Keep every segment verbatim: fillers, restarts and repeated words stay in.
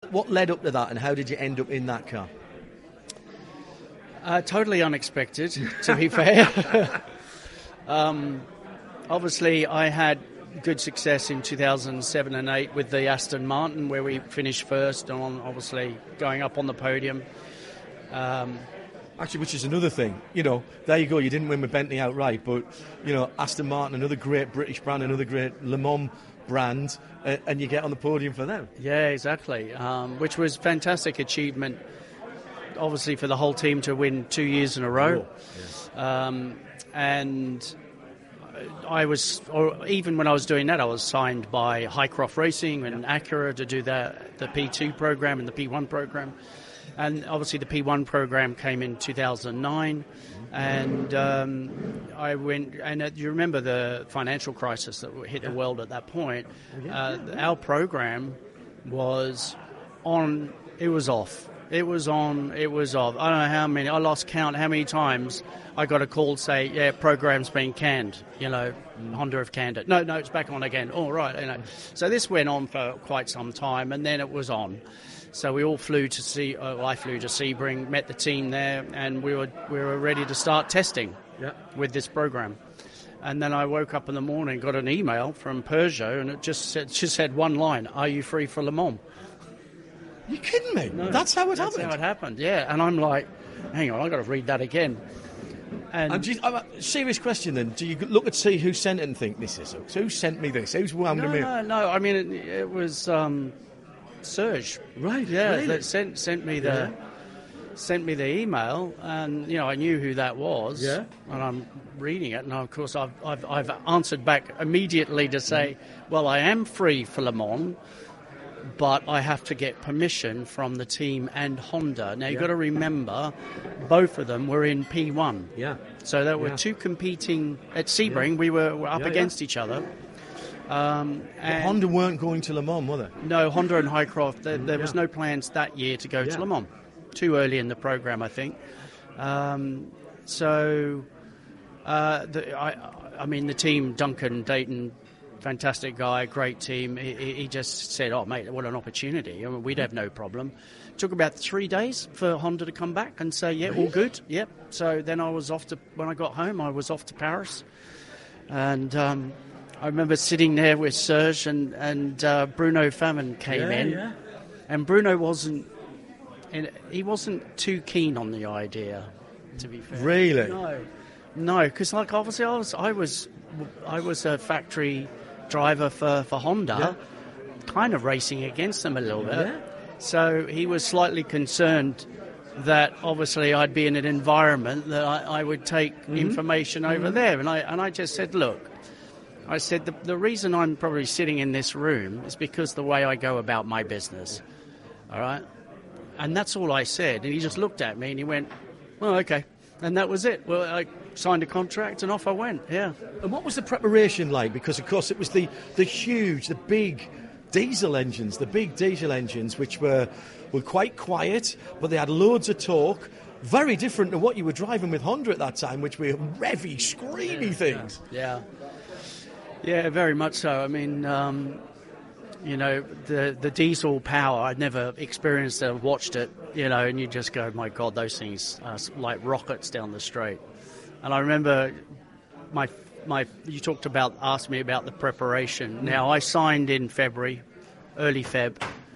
what what led up to that, and how did you end up in that car? Uh, totally unexpected, to be fair. um, obviously, I had good success in two thousand seven and eight with the Aston Martin, where we finished first, and on, obviously going up on the podium. Um, Actually, which is another thing. You know, there you go. You didn't win with Bentley outright, but you know, Aston Martin, another great British brand, another great Le Mans brand, uh, and you get on the podium for them. Yeah, exactly. Um, which was fantastic achievement, obviously, for the whole team to win two years in a row. Oh, yeah. um, and I was, or even when I was doing that, I was signed by Highcroft Racing and yeah. Acura to do the the P two program and the P one program. And obviously the P one program came in two thousand nine, and um, I went, and uh, you remember the financial crisis that hit yeah. the world at that point. Uh, our program was on, it was off. It was on, it was off. I don't know how many, I lost count how many times I got a call say, yeah, program's been canned, you know, mm. Honda have canned it. No, no, it's back on again. All right, you know. So this went on for quite some time, and then it was on. So we all flew to see. Uh, well, I flew to Sebring, met the team there, and we were we were ready to start testing yeah. with this program. And then I woke up in the morning, got an email from Peugeot, and it just said just had one line: "Are you free for Le Mans?" You kidding me? No, that's how it that's happened. That's how it happened. Yeah, and I'm like, hang on, I got to read that again. And, and do you, uh, serious question then: do you look and see who sent it and think this is who sent me this? Who's wound no, me? No, no. I mean, it, it was. Um, Serge, right? Yeah, really? that sent sent me the yeah. sent me the email, and you know I knew who that was. Yeah, and I'm reading it, and of course I've I've, I've answered back immediately to say, mm. well, I am free for Le Mans, but I have to get permission from the team and Honda. Now you've yeah. got to remember, both of them were in P one. Yeah, so there were yeah. two competing at Sebring. Yeah. We were, were up yeah, against yeah. each other. Um, and Honda weren't going to Le Mans, were they? No, Honda and Highcroft. There, there yeah. was no plans that year to go yeah. to Le Mans. Too early in the program, I think. Um, so, uh, the, I, I mean, the team, Duncan Dayton, fantastic guy, great team. He, he just said, "Oh, mate, what an opportunity! I mean, we'd have no problem." It took about three days for Honda to come back and say, "Yeah, really? all good." Yep. So then I was off to. When I got home, I was off to Paris, and. Um, I remember sitting there with Serge and, and uh, Bruno Famin came yeah, in, yeah. and Bruno wasn't, and he wasn't too keen on the idea, to be fair. Really? No, no, because like obviously I was, I was, I was a factory driver for, for Honda, yeah. kind of racing against them a little bit. Yeah. So he was slightly concerned that obviously I'd be in an environment that I, I would take mm-hmm. information over mm-hmm. there, and I and I just said, look. I said, the, the reason I'm probably sitting in this room is because the way I go about my business, all right? And that's all I said. And he just looked at me and he went, well, okay. And that was it. Well, I signed a contract and off I went, yeah. And what was the preparation like? Because, of course, it was the, the huge, the big diesel engines, the big diesel engines, which were, were quite quiet, but they had loads of torque. Very different to what you were driving with Honda at that time, which were revvy, screamy yeah, things. Yeah. yeah. Yeah, very much so. I mean, um, you know, the the diesel power, I'd never experienced it, watched it, you know, and you just go, my God, those things are like rockets down the straight. And I remember my, my you talked about, asked me about the preparation. Now, I signed in February, early Feb.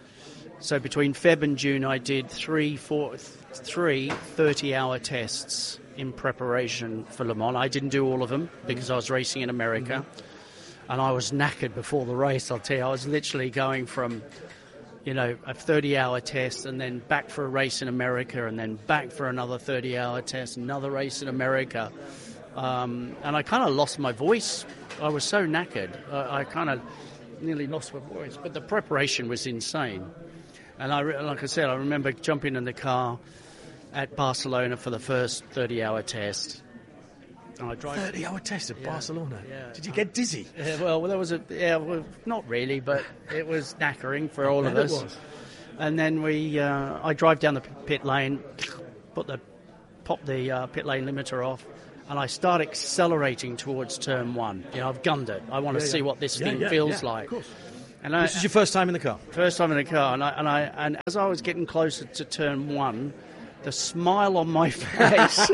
So between Feb and June, I did three, four, three thirty-hour tests in preparation for Le Mans. I didn't do all of them because I was racing in America. Mm-hmm. And I was knackered before the race, I'll tell you. I was literally going from, you know, a thirty-hour test and then back for a race in America and then back for another thirty-hour test, another race in America. Um, and I kind of lost my voice. I was so knackered. I, I kind of nearly lost my voice. But the preparation was insane. And I, like I said, I remember jumping in the car at Barcelona for the first thirty-hour test. I drive thirty-hour test at yeah, Barcelona. Yeah. Did you get dizzy? Yeah, well, there was a yeah, well, not really, but it was knackering for all of us. It was. And then we, uh, I drive down the pit lane, put the, pop the uh, pit lane limiter off, and I start accelerating towards turn one. You know, I've gunned it. I want to yeah, see yeah. what this yeah, thing yeah, feels yeah, like. Of course. And I, this is your first time in the car? First time in the car, and I, and I and as I was getting closer to turn one, the smile on my face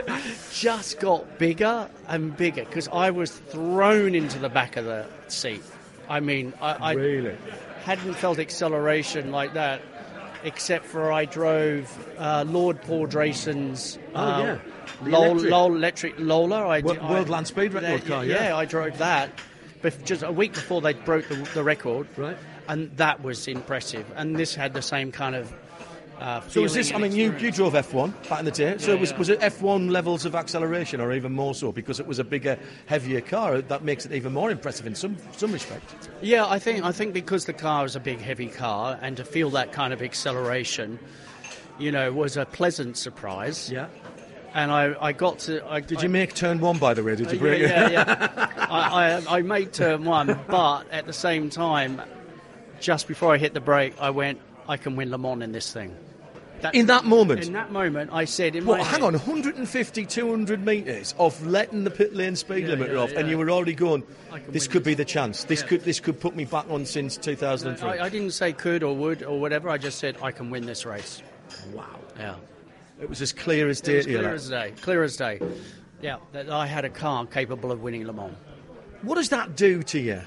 just got bigger and bigger because I was thrown into the back of the seat. I mean, I, really? I hadn't felt acceleration like that, except for I drove uh, Lord Paul Drayson's oh, uh, yeah. Lol, electric. Lol electric Lola. I, World, I, World Land Speed record yeah, car, yeah. yeah. Yeah, I drove that bef- just a week before they broke the, the record. Right. And that was impressive. And this had the same kind of uh, So was this, I mean, you, you drove F one back in the day, so Yeah, was, yeah. was it F one levels of acceleration or even more so because it was a bigger, heavier car? That makes it even more impressive in some some respect. Yeah, I think I think because the car is a big, heavy car, and to feel that kind of acceleration, you know, was a pleasant surprise. Yeah. And I, I got to... I, Did I, you make turn one, by the way? Did you break yeah, it? yeah, yeah. I, I, I made turn one, but at the same time, just before I hit the brake, I went, I can win Le Mans in this thing. That, In that moment? In that moment, I said in Well, my hang head, on, one hundred fifty, two hundred metres of letting the pit lane speed Yeah, limiter yeah, off, and yeah. you were already going, I can this win could be this. the chance. This Yeah. could this could put me back on since two thousand three. I, I didn't say could or would or whatever. I just said I can win this race. Wow. Yeah. It was as clear as It day was to you. clear like. as day. Clear as day. Yeah, that I had a car capable of winning Le Mans. What does that do to you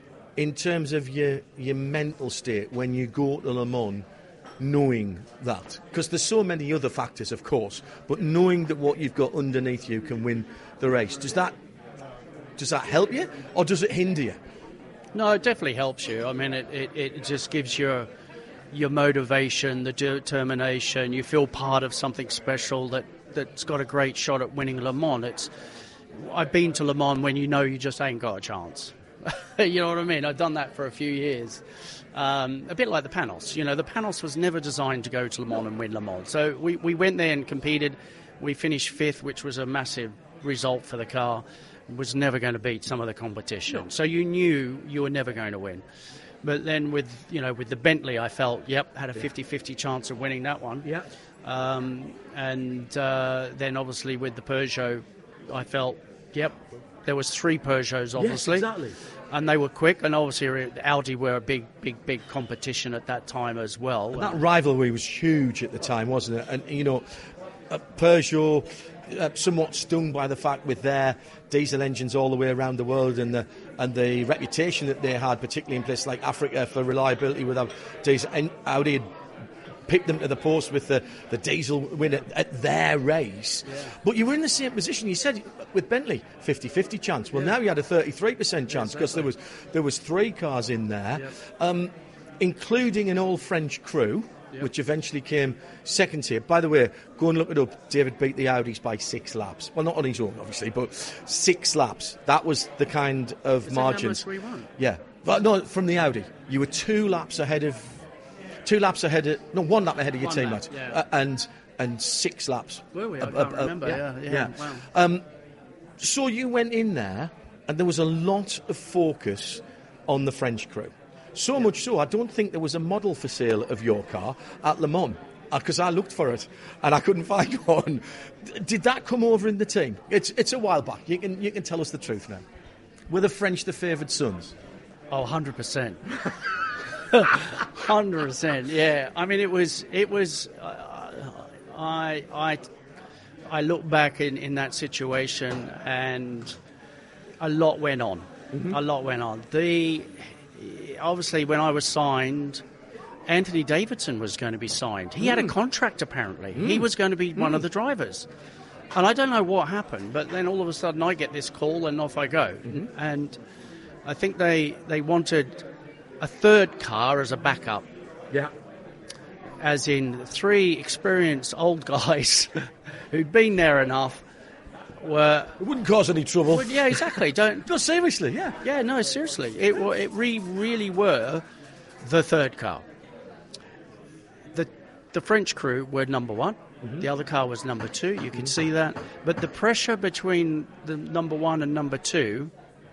in terms of your your mental state when you go to Le Mans, knowing that? Because there's so many other factors, of course, but knowing that what you've got underneath you can win the race, does that does that help you or does it hinder you? No, it definitely helps you. I mean, it, it, it just gives you your motivation, the determination. You feel part of something special that, that's got a great shot at winning Le Mans. It's, I've been to Le Mans when you know you just ain't got a chance. You know what I mean? I've done that for a few years. Um, a bit like the Panos. You know, the Panos was never designed to go to Le Mans and win Le Mans. So we, we went there and competed. We finished fifth, which was a massive result for the car. It was never going to beat some of the competition. No. So you knew you were never going to win. But then with, you know, with the Bentley, I felt, yep, had a fifty-fifty chance of winning that one. Yeah. Um, and uh, then obviously with the Peugeot, I felt, yep, there was three Peugeots, obviously. Yes, exactly. And they were quick, and obviously Audi were a big, big, big competition at that time as well. And that rivalry was huge at the time, wasn't it? And, you know, uh, Peugeot, uh, somewhat stung by the fact with their diesel engines all the way around the world and the and the reputation that they had, particularly in places like Africa, for reliability without diesel. And Audi had picked them to the post with the, the diesel win at, at their race. Yeah. But you were in the same position. You said with Bentley, fifty-fifty chance. Well, yeah. Now you had a thirty-three percent chance because yeah, exactly. there was there was three cars in there, yeah. um, including an all-French crew, yeah. which eventually came second here. By the way, go and look it up. David beat the Audis by six laps. Well, not on his own, obviously, but six laps. That was the kind of Is margins. That how much we won? Yeah. But no, from the Audi. You were two laps ahead of... Two laps ahead of... No, one lap ahead of your one teammate. Yeah. Uh, and and six laps. Were we? I uh, can't uh, remember. yeah, Yeah, yeah. yeah. Wow. Um, so you went in there, and there was a lot of focus on the French crew. So yeah. much so, I don't think there was a model for sale of your car at Le Mans, because I looked for it, and I couldn't find one. Did that come over in the team? It's it's a while back. You can you can tell us the truth now. Were the French the favoured sons? Oh, one hundred percent. one hundred percent, yeah. I mean, it was, it was, uh, I, I, I look back in, in that situation and a lot went on. Mm-hmm. A lot went on. The, obviously, when I was signed, Anthony Davidson was going to be signed. He mm. had a contract, apparently. Mm. He was going to be mm. one of the drivers. And I don't know what happened, but then all of a sudden I get this call and off I go. Mm-hmm. And I think they, they wanted a third car as a backup. Yeah. As in three experienced old guys who'd been there enough were... It wouldn't cause any trouble. Well, yeah, exactly. Don't... No, seriously, yeah. Yeah, no, seriously. It, it re- really were the third car. The, the French crew were number one. Mm-hmm. The other car was number two. You could see that. But the pressure between the number one and number two...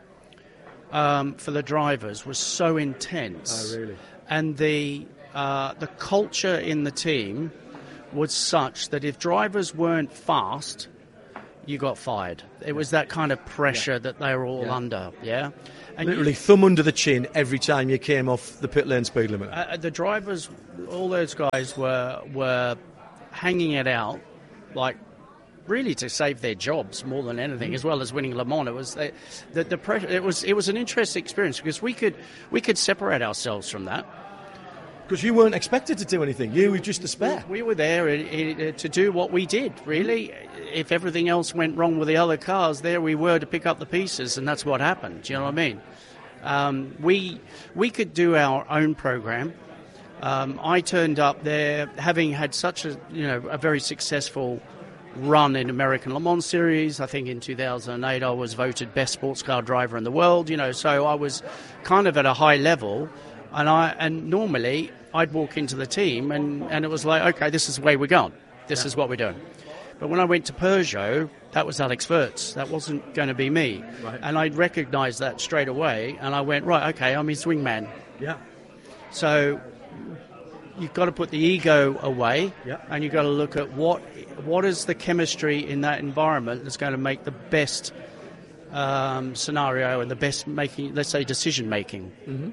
Um, for the drivers was so intense. Oh, really? And the uh, the culture in the team was such that if drivers weren't fast, you got fired. It yeah. was that kind of pressure yeah. that they were all yeah. under, yeah? And Literally you, thumb under the chin every time you came off the pit lane speed limit. uh, the drivers, all those guys were were hanging it out, like really to save their jobs more than anything, as well as winning Le Mans. It was the, the, the pressure. It was it was an interesting experience because we could we could separate ourselves from that. Because you weren't expected to do anything. You were just a spare. We were there uh, to do what we did, really. If everything else went wrong with the other cars, there we were to pick up the pieces, and that's what happened. Do you know what I mean? Um, we we could do our own program. Um, I turned up there having had such a you know a very successful run in American Le Mans Series. I think in two thousand eight I was voted best sports car driver in the world. You know, so I was kind of at a high level, and I and normally I'd walk into the team and, and it was like, okay, this is the way we're going. This yeah. is what we're doing. But when I went to Peugeot, that was Alex Wurz. That wasn't going to be me. Right. And I recognised that straight away. And I went, right, okay, I'm his wingman. Yeah. So you've got to put the ego away. Yeah. And you've got to look at what what is the chemistry in that environment that's going to make the best um, scenario and the best making, let's say, decision making. Mm-hmm.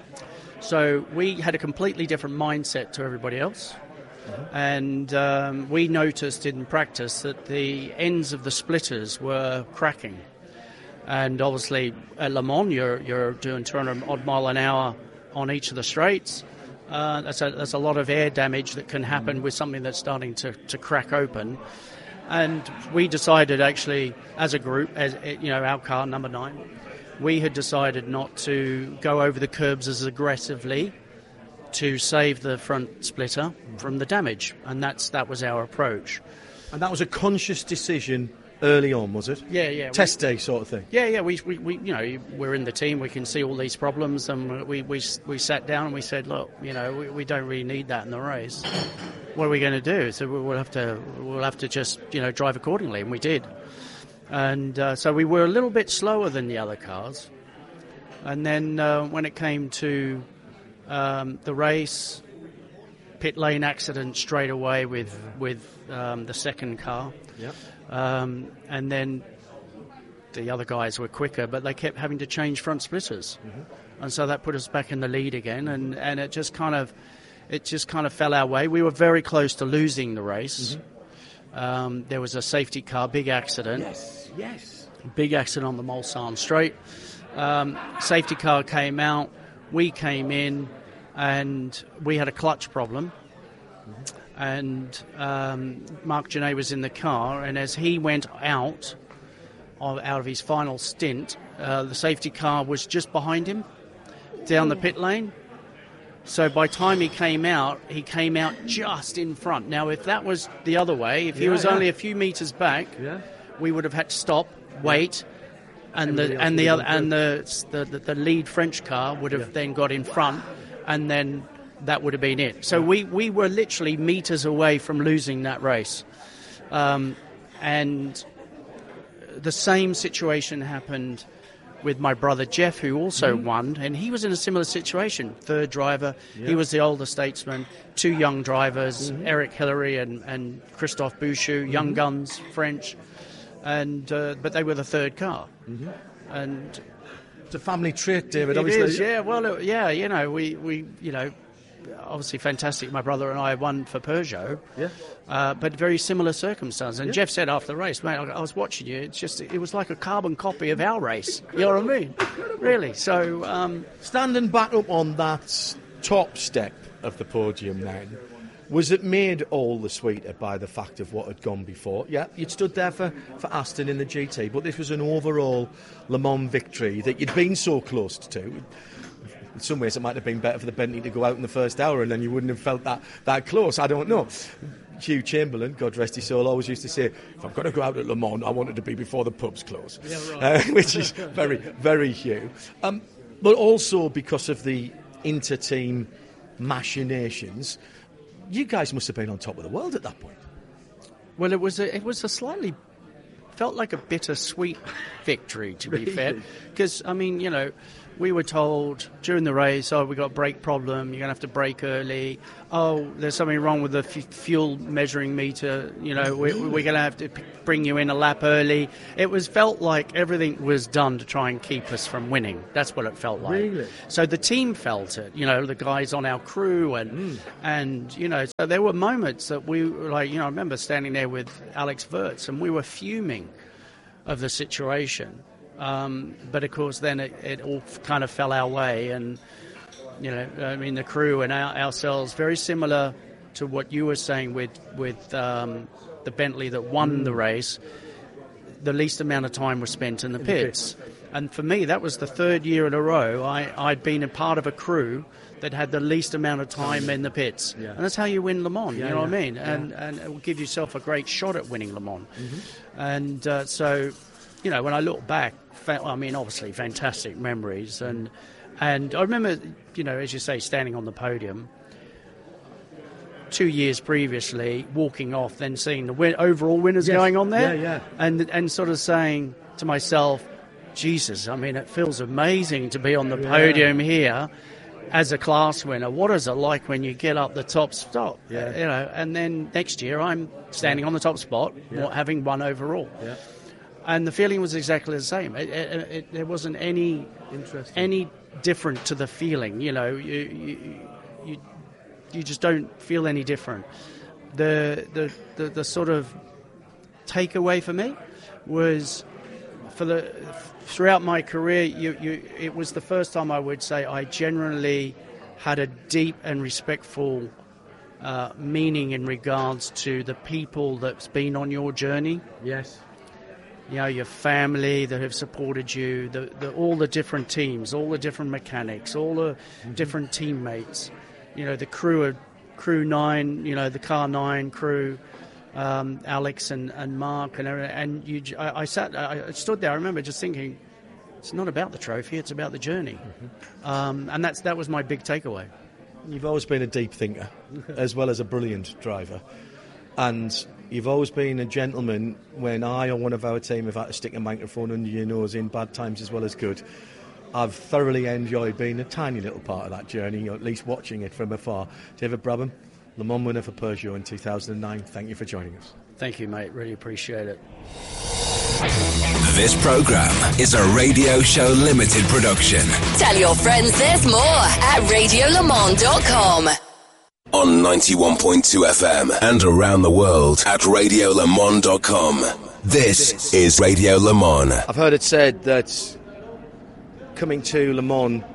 So we had a completely different mindset to everybody else. Mm-hmm. And um, we noticed in practice that the ends of the splitters were cracking. And obviously at Le Mans, you're, you're doing two hundred odd mile an hour on each of the straights. Uh, that's, a, that's a lot of air damage that can happen with something that's starting to, to crack open. And we decided actually as a group, as you know, our car, number nine, we had decided not to go over the curbs as aggressively to save the front splitter from the damage, and that's that was our approach. And that was a conscious decision early on, was it? Yeah, yeah. Test we, day sort of thing. Yeah, yeah. We, we, we, you know, we're in the team. We can see all these problems, and we, we, we sat down and we said, look, you know, we, we don't really need that in the race. What are we going to do? So we'll have to, we'll have to just, you know, drive accordingly, and we did. And uh, so we were a little bit slower than the other cars. And then uh, when it came to um, the race, pit lane accident straight away with with um, the second car. Yeah. Um, and then the other guys were quicker, but they kept having to change front splitters. Mm-hmm. And so that put us back in the lead again, and, and it just kind of it just kind of fell our way. We were very close to losing the race. Mm-hmm. Um, there was a safety car, big accident. Yes, yes. Big accident on the Mulsanne Straight. Um, safety car came out, we came in, and we had a clutch problem. Mm-hmm. And um, Marc Gené was in the car, and as he went out of, out of his final stint, uh, the safety car was just behind him down the pit lane. So by the time he came out, he came out just in front. Now, if that was the other way, if he yeah, was yeah. only a few metres back, yeah. we would have had to stop, wait, and the and the other and the, the the lead French car would have yeah. then got in front, and then that would have been it. So we, we were literally meters away from losing that race, um, and the same situation happened with my brother Jeff, who also mm-hmm. won, and he was in a similar situation. Third driver, yeah. he was the older statesman. Two young drivers, mm-hmm. Eric Hillary and and Christophe Bouchou, mm-hmm. young guns, French. And uh, but they were the third car, mm-hmm. and it's a family trait, David. It obviously, is, yeah. Well, it, yeah, you know, we, we, you know, obviously fantastic. My brother and I won for Peugeot, yeah, uh, but very similar circumstances. And yeah. Jeff said after the race, mate, I, I was watching you. It's just, it was like a carbon copy of our race. You know what I mean? Really. So, um, standing back up on that top step of the podium, then. Was it made all the sweeter by the fact of what had gone before? Yeah, you'd stood there for, for Aston in the G T, but this was an overall Le Mans victory that you'd been so close to. In some ways, it might have been better for the Bentley to go out in the first hour, and then you wouldn't have felt that, that close. I don't know. Hugh Chamberlain, God rest his soul, always used to say, if I'm going to go out at Le Mans, I want it to be before the pubs close, yeah, right. uh, which is very, very Hugh. Um, but also because of the inter-team machinations, you guys must have been on top of the world at that point. Well, it was a, it was a slightly, felt like a bittersweet victory, to be Really? fair. Because, I mean, you know, we were told during the race, oh, we got a brake problem, you're going to have to brake early. Oh, there's something wrong with the f- fuel measuring meter, you know, we, we're going to have to p- bring you in a lap early. It was felt like everything was done to try and keep us from winning. That's what it felt like. Really? So the team felt it, you know, the guys on our crew and, mm. and you know, so there were moments that we were like, you know, I remember standing there with Alex Wirtz and we were fuming of the situation. Um, but of course, then it, it all kind of fell our way, and you know, I mean, the crew and our, ourselves, very similar to what you were saying with with um, the Bentley that won mm. the race. The least amount of time was spent in the in pits, the pits. And for me, that was the third year in a row I, I'd been a part of a crew that had the least amount of time in the pits, yeah. and that's how you win Le Mans. Yeah, you know yeah. what I mean? Yeah. And and it will give yourself a great shot at winning Le Mans. Mm-hmm. And uh, so, you know, when I look back. I mean, obviously, fantastic memories, and and I remember, you know, as you say, standing on the podium two years previously, walking off, then seeing the win- overall winners yes. going on there, yeah, yeah. and and sort of saying to myself, Jesus, I mean, it feels amazing to be on the yeah. podium here as a class winner. What is it like when you get up the top spot? Yeah. You know, and then next year I'm standing yeah. on the top spot, yeah. having won overall. Yeah. And the feeling was exactly the same. It, it, it, there wasn't any any different to the feeling. You know, you, you you you just don't feel any different. The the the, the sort of takeaway for me was for the throughout my career. You, you it was the first time I would say I generally had a deep and respectful uh, meaning in regards to the people that's been on your journey. Yes. You know, your family that have supported you, the, the, all the different teams, all the different mechanics, all the mm-hmm. different teammates. You know, the crew of crew nine, you know, the car nine crew, um, Alex and, and Mark, and and you. I, I sat, I stood there. I remember just thinking, it's not about the trophy; it's about the journey. Mm-hmm. Um, and that's that was my big takeaway. You've always been a deep thinker, as well as a brilliant driver, and you've always been a gentleman when I or one of our team have had to stick a microphone under your nose in bad times as well as good. I've thoroughly enjoyed being a tiny little part of that journey, or at least watching it from afar. David Brabham, Le Mans winner for Peugeot in two thousand nine. Thank you for joining us. Thank you, mate. Really appreciate it. This programme is a Radio Show Limited production. Tell your friends there's more at radio le mans dot com. On ninety-one point two F M and around the world at radio le mans dot com. This is Radio Le Mans. I've heard it said that coming to Le Mans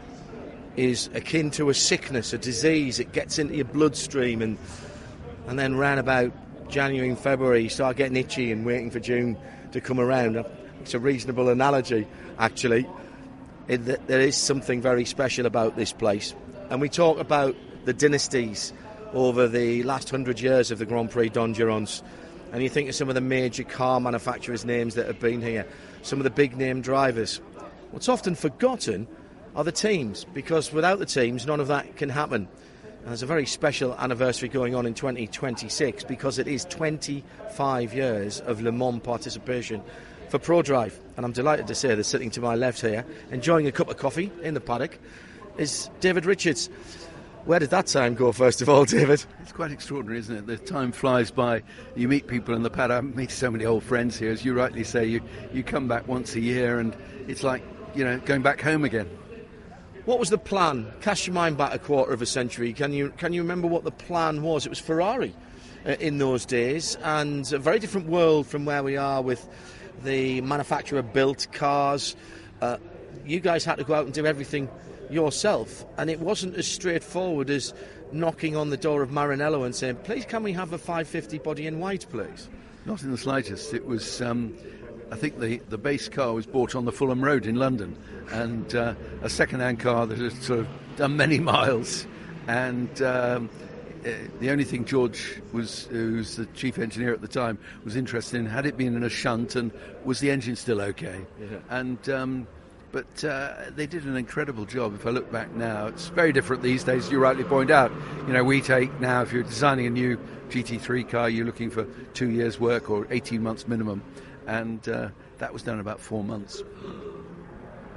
is akin to a sickness, a disease. It gets into your bloodstream, and and then round about January and February you start getting itchy and waiting for June to come around. It's a reasonable analogy, actually. It, there is something very special about this place. And we talk about the dynasties over the last hundred years of the Grand Prix d'Endurance, and you think of some of the major car manufacturers' names that have been here, some of the big name drivers. What's often forgotten are the teams, because without the teams none of that can happen. And there's a very special anniversary going on in twenty twenty-six, because it is twenty-five years of Le Mans participation for ProDrive. And I'm delighted to say that sitting to my left here, enjoying a cup of coffee in the paddock, is David Richards. Where did that time go, first of all, David? It's quite extraordinary, isn't it? The time flies by. You meet people in the paddock. I meet so many old friends here. As you rightly say, you, you come back once a year and it's like, you know, going back home again. What was the plan? Cast your mind back a quarter of a century. Can you can you remember what the plan was? It was Ferrari uh, in those days, and a very different world from where we are with the manufacturer-built cars. Uh, you guys had to go out and do everything yourself, and it wasn't as straightforward as knocking on the door of Maranello and saying, please can we have a five fifty body in white, please? Not in the slightest. It was um, I think the, the base car was bought on the Fulham Road in London, and uh, a second-hand car that had sort of done many miles, and um, uh, the only thing George was, who was the chief engineer at the time, was interested in, had it been in a shunt and was the engine still okay? Yeah. And um, But uh, they did an incredible job. If I look back now, it's very different these days, as you rightly point out. You know, we take now, if you're designing a new G T three car, you're looking for two years' work or eighteen months minimum. And uh, that was done in about four months.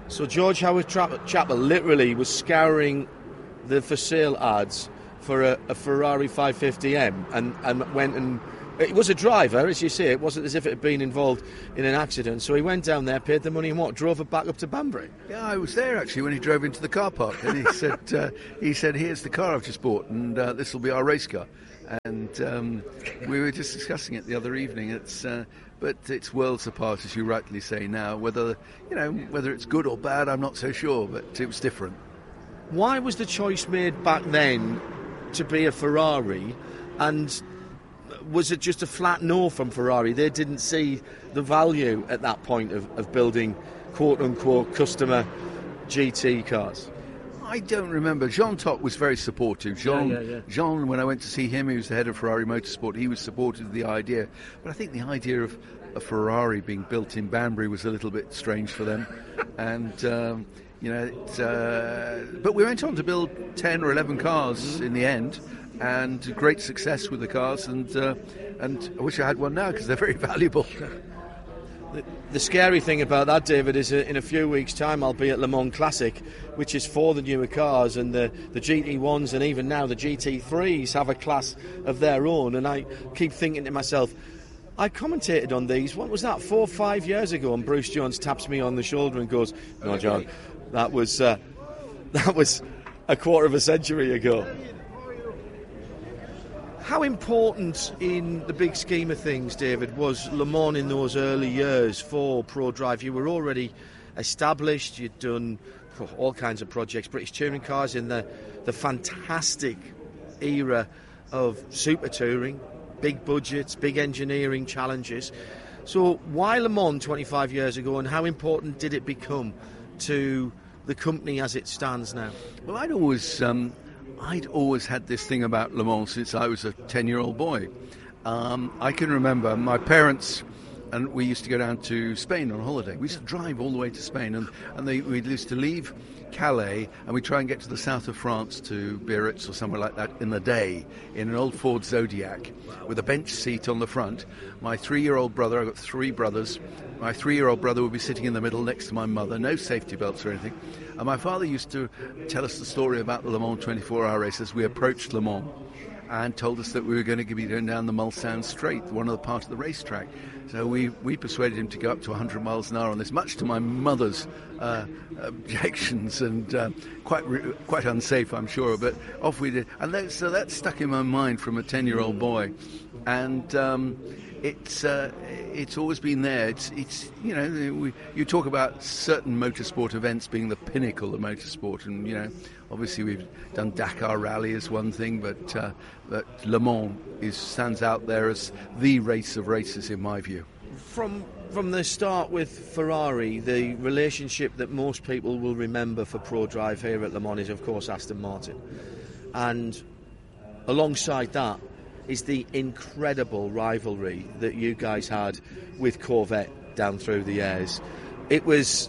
So George Howard Tra- Chapel literally was scouring the for sale ads for a, a Ferrari five fifty M and, and went and... It was a driver, as you say. It wasn't as if it had been involved in an accident. So he went down there, paid the money, and what? Drove it back up to Banbury. Yeah, I was there actually when he drove into the car park, and he said, uh, "He said, here's the car I've just bought, and uh, this will be our race car." And um, we were just discussing it the other evening. It's, uh, but it's worlds apart, as you rightly say now. Whether you know whether it's good or bad, I'm not so sure, but it was different. Why was the choice made back then to be a Ferrari, and was it just a flat no from Ferrari? They didn't see the value at that point of, of building quote-unquote customer G T cars? I don't remember. Jean Todt was very supportive. Jean, yeah, yeah, yeah. Jean, when I went to see him, he was the head of Ferrari Motorsport, he was supportive of the idea. But I think the idea of a Ferrari being built in Banbury was a little bit strange for them. and, um, you know, it, uh, but we went on to build ten or eleven cars in the end, and great success with the cars, and uh, and I wish I had one now because they're very valuable. The, the scary thing about that, David, is in a few weeks' time I'll be at Le Mans Classic, which is for the newer cars, and the, the G T ones and even now the G T threes have a class of their own, and I keep thinking to myself, I commentated on these, what was that, four or five years ago, and Bruce Jones taps me on the shoulder and goes, "No, John, that was uh, that was a quarter of a century ago." How important in the big scheme of things, David, was Le Mans in those early years for ProDrive? You were already established, you'd done all kinds of projects, British touring cars in the, the fantastic era of super touring, big budgets, big engineering challenges. So why Le Mans twenty-five years ago, and how important did it become to the company as it stands now? Well, I'd always... Um I'd always had this thing about Le Mans since I was a ten-year-old boy. Um, I can remember my parents, and we used to go down to Spain on holiday. We used to drive all the way to Spain, and, and they, we used to leave Calais, and we'd try and get to the south of France, to Biarritz or somewhere like that, in the day, in an old Ford Zodiac, with a bench seat on the front. My three-year-old brother, I've got three brothers, my three-year-old brother would be sitting in the middle next to my mother, no safety belts or anything. And my father used to tell us the story about the Le Mans twenty-four hour race as we approached Le Mans, and told us that we were going to be going down the Mulsanne Straight, one of the part of the racetrack. So we, we persuaded him to go up to one hundred miles an hour on this, much to my mother's uh, objections, and uh, quite re- quite unsafe, I'm sure. But off we did, and that, so that stuck in my mind from a ten-year-old boy, and um, it's uh, it's always been there. It's it's you know we, you talk about certain motorsport events being the pinnacle of motorsport, and you know. Obviously, we've done Dakar Rally as one thing, but, uh, but Le Mans is, stands out there as the race of races, in my view. From from the start with Ferrari, the relationship that most people will remember for ProDrive here at Le Mans is, of course, Aston Martin. And alongside that is the incredible rivalry that you guys had with Corvette down through the years. It was...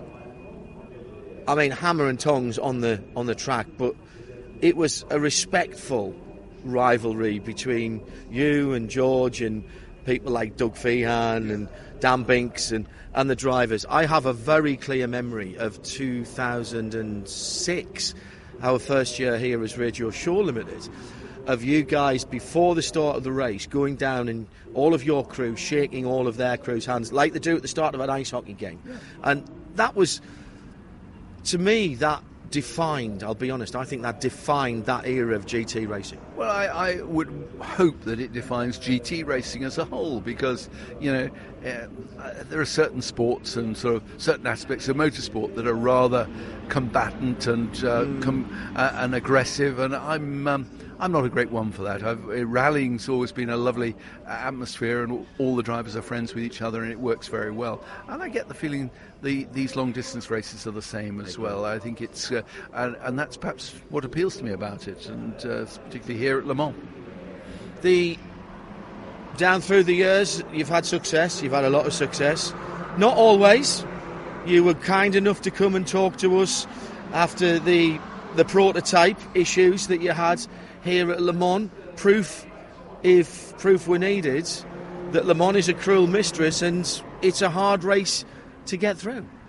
I mean, hammer and tongs on the on the track, but it was a respectful rivalry between you and George and people like Doug Feehan and Dan Binks and, and the drivers. I have a very clear memory of two thousand six, our first year here as Radio Show Limited, of you guys before the start of the race going down and all of your crew shaking all of their crew's hands like they do at the start of an ice hockey game. Yeah. And that was... To me, that defined, I'll be honest, I think that defined that era of G T racing. Well, I, I would hope that it defines G T racing as a whole, because, you know, uh, there are certain sports and sort of certain aspects of motorsport that are rather combatant and uh, mm. com- uh, and aggressive, and I'm um, I'm not a great one for that. I've, uh, rallying's always been a lovely atmosphere, and all the drivers are friends with each other, and it works very well. And I get the feeling the, these long-distance races are the same as well. I think it's, uh, and, and that's perhaps what appeals to me about it, and uh, particularly here at Le Mans. The down through the years, you've had success. You've had a lot of success. Not always. You were kind enough to come and talk to us after the the prototype issues that you had here at Le Mans. Proof, if proof were needed, that Le Mans is a cruel mistress and it's a hard race to get through.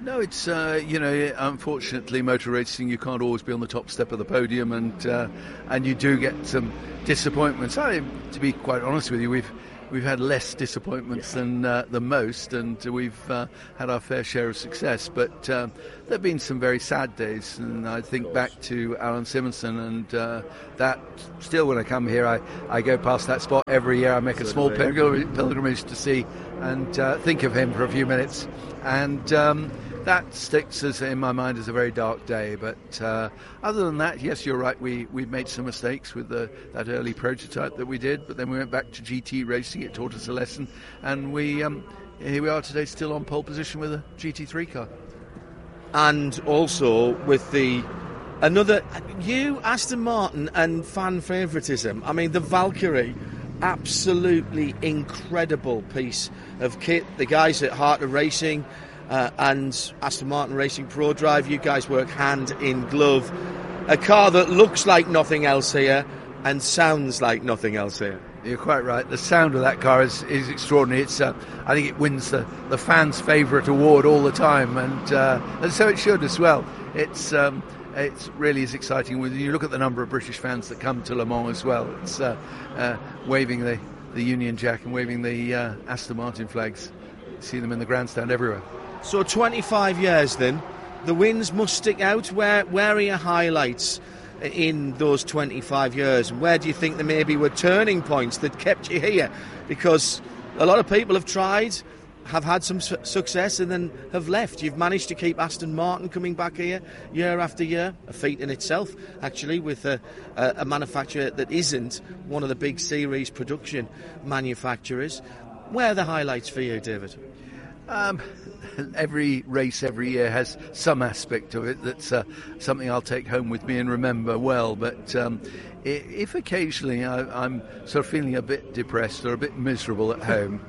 No, it's, uh, you know, unfortunately, motor racing, you can't always be on the top step of the podium, and uh, and you do get some disappointments. I, to be quite honest with you, we've we've had less disappointments yeah. than uh, than most, and we've uh, had our fair share of success. But uh, there have been some very sad days, and I think back to Alan Simonson, and uh, that still, when I come here, I, I go past that spot every year. I make a small pilgrim- pilgrimage to see and uh, think of him for a few minutes, and um, that sticks as in my mind as a very dark day. But uh, other than that, yes, you're right. We we made some mistakes with the, that early prototype that we did, but then we went back to G T racing. It taught us a lesson, and we um, here we are today, still on pole position with a G T three car. And also with the another you Aston Martin and fan favouritism. I mean, the Valkyrie, absolutely incredible piece of kit. The guys at Heart of Racing. Uh, and Aston Martin Racing Pro Drive, you guys work hand in glove. A car that looks like nothing else here and sounds like nothing else here. You're quite right. The sound of that car is, is extraordinary. It's uh, I think it wins the, the fans' favourite award all the time, and uh, and so it should as well. It's um, it's really is exciting. When you look at the number of British fans that come to Le Mans as well, it's uh, uh, waving the, the Union Jack and waving the uh, Aston Martin flags. You see them in the grandstand everywhere. So twenty-five years then, the wins must stick out. Where where are your highlights in those twenty-five years? Where do you think there maybe were turning points that kept you here? Because a lot of people have tried, have had some su- success and then have left. You've managed to keep Aston Martin coming back here year after year, a feat in itself actually, with a, a, a manufacturer that isn't one of the big series production manufacturers. Where are the highlights for you, David? Um, every race every year has some aspect of it that's uh, something I'll take home with me and remember well, but um, if occasionally I, I'm sort of feeling a bit depressed or a bit miserable at home,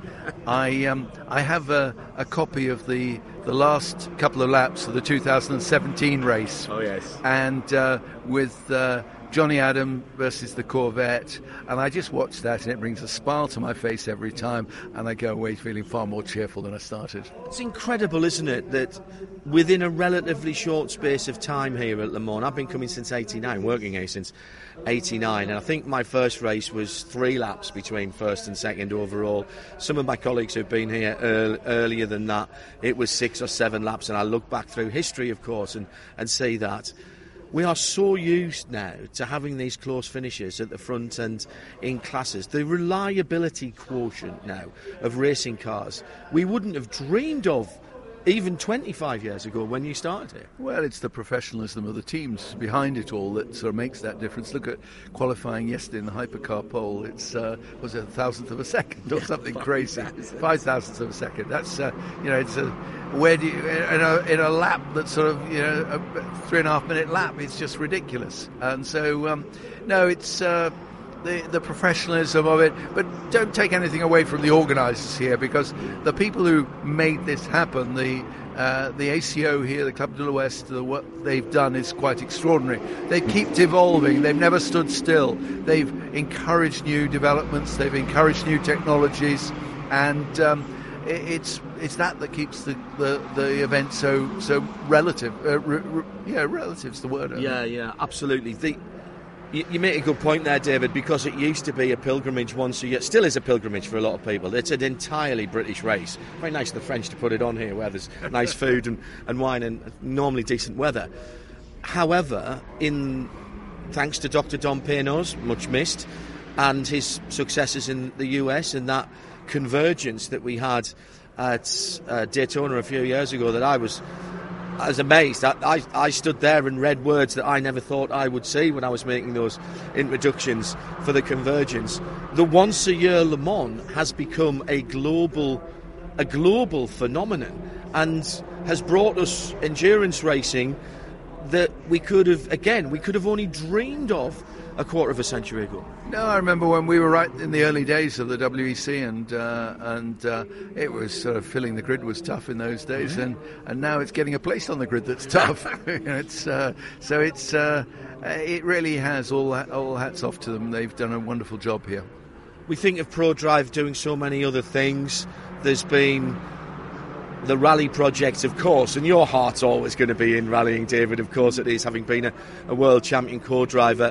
I um, I have a, a copy of the the last couple of laps of the two thousand seventeen race. Oh yes. And uh, with uh, Johnny Adam versus the Corvette, and I just watch that and it brings a smile to my face every time, and I go away feeling far more cheerful than I started. It's incredible, isn't it, that within a relatively short space of time here at Le Mans, I've been coming since eighty-nine, working here since eighty-nine, and I think my first race was three laps between first and second overall. Some of my colleagues who've been here earl- earlier than that, it was six or seven laps, and I look back through history, of course, and, and see that. We are so used now to having these close finishes at the front and in classes. The reliability quotient now of racing cars, we wouldn't have dreamed of even twenty-five years ago when you started here. Well, it's the professionalism of the teams behind it all that sort of makes that difference. Look at qualifying yesterday in the hypercar pole. It's uh, was it a thousandth of a second or something crazy? Five thousandths of a second. That's uh, you know, it's a where do you in a in a lap that's sort of you know a three and a half minute lap? It's just ridiculous. And so um, no, it's. Uh, The, the professionalism of it, but don't take anything away from the organisers here, because the people who made this happen, the uh, the A C O here, the Club de l'Ouest, the, what they've done is quite extraordinary. They keep evolving. They've never stood still. They've encouraged new developments. They've encouraged new technologies, and um, it, it's it's that that keeps the, the, the event so so relative. Uh, re, re, yeah, relative's the word. Yeah, yeah, absolutely. The You make a good point there, David, because it used to be a pilgrimage once a year. Still is a pilgrimage for a lot of people. It's an entirely British race. Very nice of the French to put it on here where there's nice food and, and wine and normally decent weather. However, in thanks to Doctor Dom Peynos, much missed, and his successes in the U S and that convergence that we had at uh, Daytona a few years ago, that I was... I was amazed. I, I, I stood there and read words that I never thought I would see when I was making those introductions for the convergence. The once-a-year Le Mans has become a global, a global phenomenon, and has brought us endurance racing that we could have, again, we could have only dreamed of a quarter of a century ago. No, I remember when we were right in the early days of the W E C, and uh, and uh, it was sort of filling the grid was tough in those days, mm-hmm. and, and now it's getting a place on the grid that's tough. it's uh, so it's uh, it really has all all hats off to them. They've done a wonderful job here. We think of ProDrive doing so many other things. There's been the rally project, of course, and your heart's always going to be in rallying, David, of course it is, having been a, a world champion co-driver.